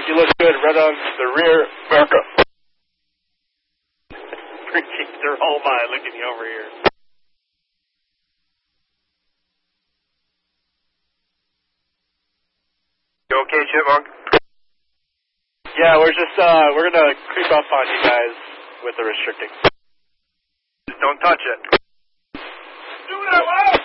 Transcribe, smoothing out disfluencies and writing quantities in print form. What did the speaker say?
You look good right on the rear. America. They're all mine. Look at me over here. You okay, Chipmunk? Yeah, we're gonna creep up on you guys with the restricting. Just don't touch it. Do it out loud!